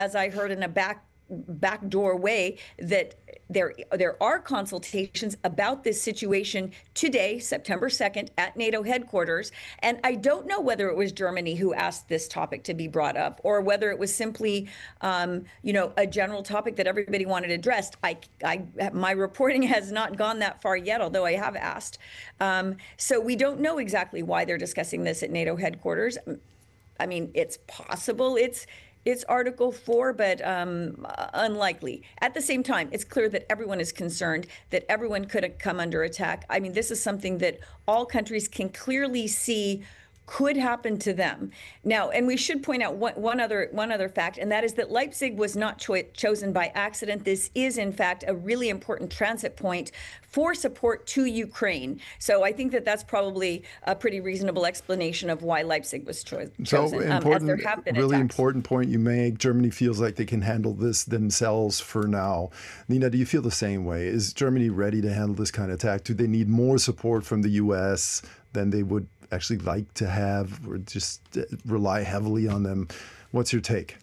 as I heard in a backdoor way, that there are consultations about this situation today, September 2nd, at NATO headquarters. And I don't know whether it was Germany who asked this topic to be brought up, or whether it was simply, a general topic that everybody wanted addressed. My reporting has not gone that far yet, although I have asked. So we don't know exactly why they're discussing this at NATO headquarters. I mean, it's possible it's Article 4, but unlikely. At the same time, it's clear that everyone is concerned, that everyone could come under attack. I mean, this is something that all countries can clearly see could happen to them. Now, and we should point out one other fact, and that is that Leipzig was not chosen by accident. This is, in fact, a really important transit point for support to Ukraine. So I think that that's probably a pretty reasonable explanation of why Leipzig was chosen. So important point you make. Germany feels like they can handle this themselves for now. Nina, do you feel the same way? Is Germany ready to handle this kind of attack? Do they need more support from the U.S. than they would actually like to have, or just rely heavily on them? What's your take?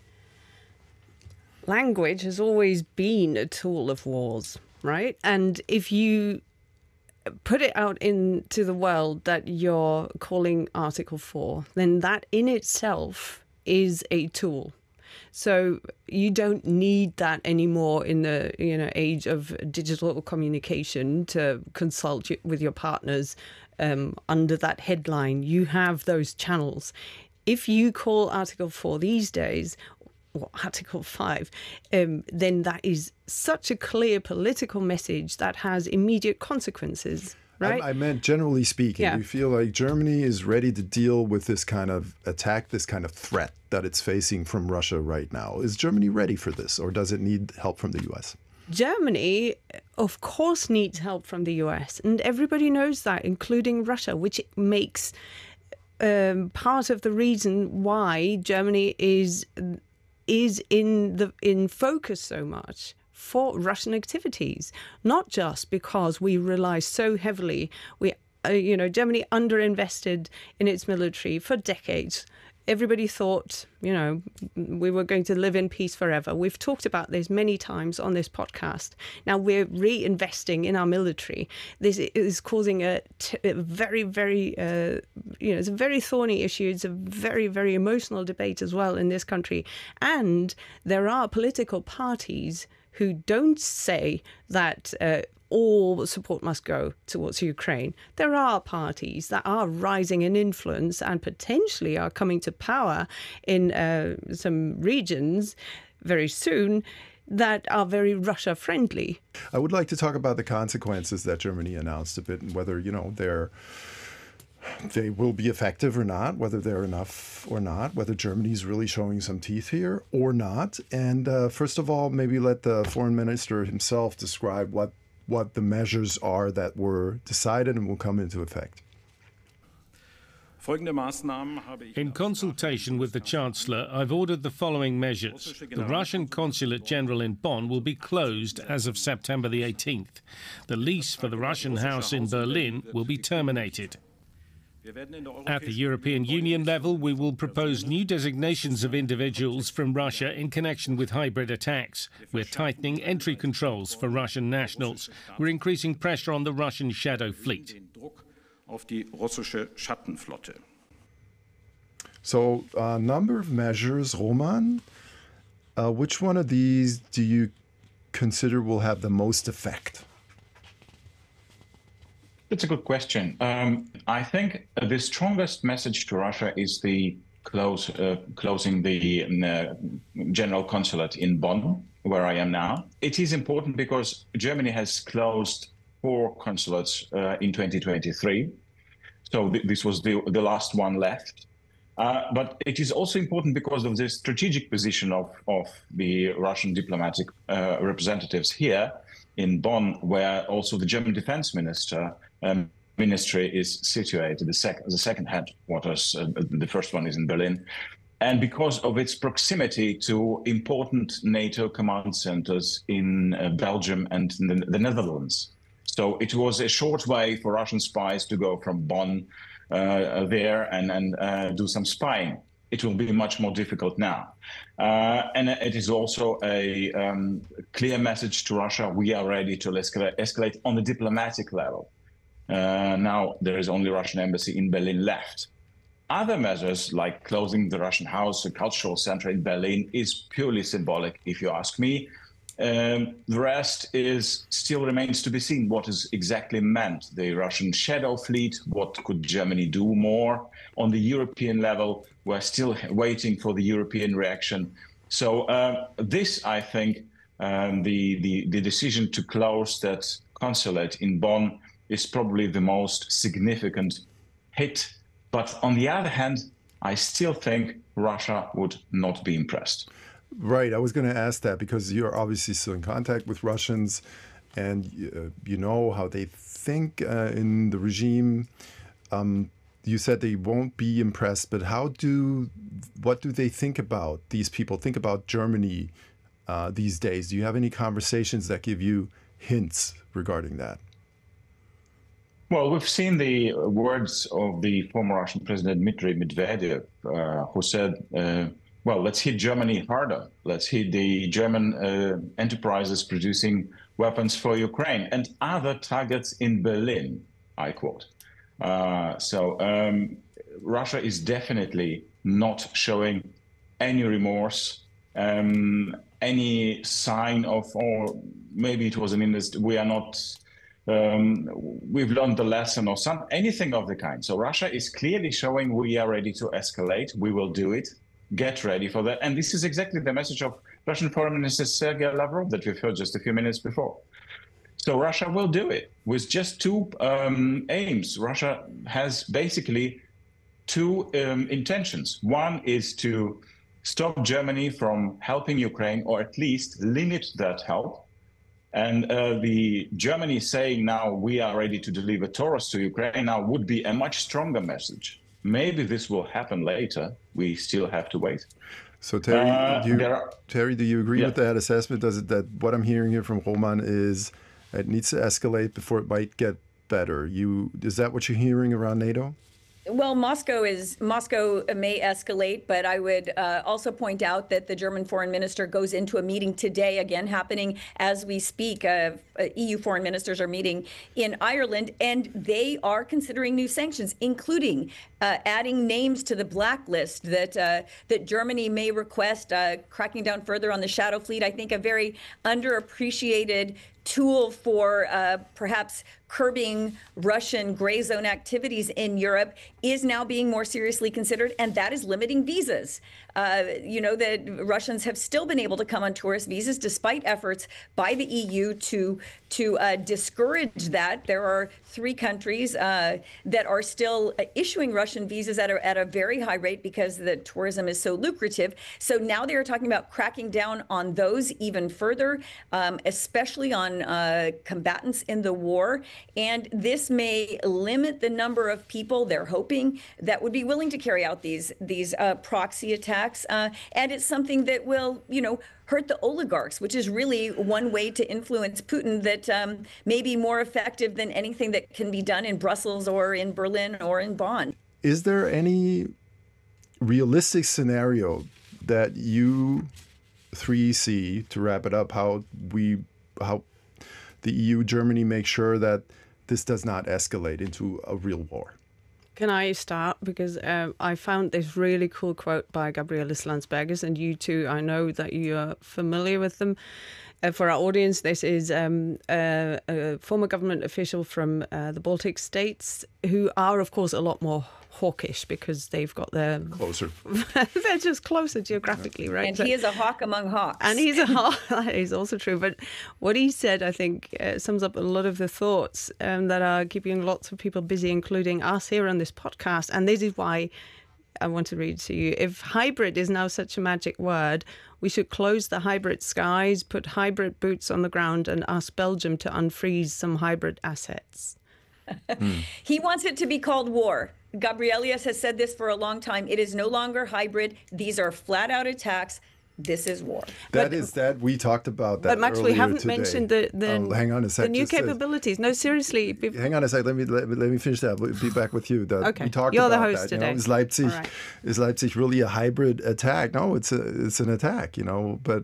Language has always been a tool of wars, right? And if you put it out into the world that you're calling Article 4, then that in itself is a tool. So you don't need that anymore in the age of digital communication to consult with your partners under that headline. You have those channels. If you call Article 4 these days, or Article 5, then that is such a clear political message that has immediate consequences. Right? I meant generally speaking. Yeah. Do you feel like Germany is ready to deal with this kind of attack, this kind of threat that it's facing from Russia right now? Is Germany ready for this, or does it need help from the U.S.? Germany, of course, needs help from the US, and everybody knows that, including Russia, which makes part of the reason why Germany is in focus so much for Russian activities, not just because we rely so heavily. Germany underinvested in its military for decades. Everybody thought, we were going to live in peace forever. We've talked about this many times on this podcast. Now we're reinvesting in our military. This is causing a very, very, it's a very thorny issue. It's a very, very emotional debate as well in this country. And there are political parties who don't say that all support must go towards Ukraine. There are parties that are rising in influence and potentially are coming to power in some regions very soon that are very Russia-friendly. I would like to talk about the consequences that Germany announced a bit, and whether, they will be effective or not, whether they're enough or not, whether Germany's really showing some teeth here or not. And first of all, maybe let the foreign minister himself describe what the measures are that were decided and will come into effect. In consultation with the Chancellor, I've ordered the following measures. The Russian Consulate General in Bonn will be closed as of September the 18th. The lease for the Russian house in Berlin will be terminated. At the European Union level, we will propose new designations of individuals from Russia in connection with hybrid attacks. We're tightening entry controls for Russian nationals. We're increasing pressure on the Russian shadow fleet. So, a number of measures. Roman, which one of these do you consider will have the most effect? That's a good question. I think the strongest message to Russia is the closing the general consulate in Bonn, where I am now. It is important because Germany has closed 4 consulates in 2023. So this was the last one left. But it is also important because of the strategic position of the Russian diplomatic representatives here in Bonn, where also the German defense ministry is situated, the second headquarters. The first one is in Berlin. And because of its proximity to important NATO command centers in Belgium and in the Netherlands. So it was a short way for Russian spies to go from Bonn there and do some spying. it will be much more difficult now. And it is also a clear message to Russia: we are ready to escalate on the diplomatic level. Now there is only Russian embassy in Berlin left. Other measures, like closing the Russian House, a cultural center in Berlin, is purely symbolic, if you ask me. The rest still remains to be seen what is exactly meant. The Russian shadow fleet, what could Germany do more? On the European level, we're still waiting for the European reaction. So this, I think, the decision to close that consulate in Bonn is probably the most significant hit. But on the other hand, I still think Russia would not be impressed. Right. I was going to ask that because you're obviously still in contact with Russians and you know how they think in the regime. You said they won't be impressed, but what do they think about, these people think about Germany these days? Do you have any conversations that give you hints regarding that? Well, we've seen the words of the former Russian President Dmitry Medvedev, who said, well, let's hit Germany harder. Let's hit the German enterprises producing weapons for Ukraine and other targets in Berlin, I quote. So Russia is definitely not showing any remorse, any sign of, or maybe it was an industry, we are not, we've learned the lesson or anything of the kind. So Russia is clearly showing we are ready to escalate. We will do it. Get ready for that. And this is exactly the message of Russian Foreign Minister Sergei Lavrov that we've heard just a few minutes before. So Russia will do it with just two aims. Russia has basically two intentions. One is to stop Germany from helping Ukraine, or at least limit that help. And the Germany saying now we are ready to deliver Taurus to Ukraine now would be a much stronger message. Maybe this will happen later. We still have to wait. So Terry, do you agree with that assessment? Does it that what I'm hearing here from Roman is it needs to escalate before it might get better? Is that what you're hearing around NATO? Well, Moscow may escalate, but I would also point out that the German foreign minister goes into a meeting today, again happening as we speak. EU foreign ministers are meeting in Ireland, and they are considering new sanctions, including adding names to the blacklist that Germany may request, cracking down further on the shadow fleet. I think a very underappreciated tool for perhaps curbing Russian gray zone activities in Europe is now being more seriously considered, and that is limiting visas. You know that Russians have still been able to come on tourist visas despite efforts by the EU to discourage that. There are 3 countries that are still issuing Russian visas at a very high rate because the tourism is so lucrative. So now they are talking about cracking down on those even further, especially on combatants in the war. And this may limit the number of people they're hoping that would be willing to carry out these proxy attacks. And it's something that will, hurt the oligarchs, which is really one way to influence Putin that may be more effective than anything that can be done in Brussels or in Berlin or in Bonn. Is there any realistic scenario that you 3 see, to wrap it up, how the EU, Germany make sure that this does not escalate into a real war? Can I start? Because I found this really cool quote by Gabrielius Landsbergis, and you too, I know that you are familiar with them. For our audience, this is a former government official from the Baltic states, who are, of course, a lot more hawkish because they've got their... Closer. They're just closer geographically, right? And he is a hawk among hawks. And he's a hawk. That is also true. But what he said, I think, sums up a lot of the thoughts that are keeping lots of people busy, including us here on this podcast. And this is why I want to read to you. If hybrid is now such a magic word, we should close the hybrid skies, put hybrid boots on the ground, and ask Belgium to unfreeze some hybrid assets. He wants it to be called war. Gabrielius has said this for a long time. It is no longer hybrid. These are flat out attacks. this is war. That we talked about that. But Max, we haven't today. mentioned the hang on a sec, the new capabilities. No, seriously. Hang on a sec. Let me finish that. We'll be back with you. Okay. We talked You're about the host that. today. Is Leipzig really a hybrid attack? No, it's an attack. But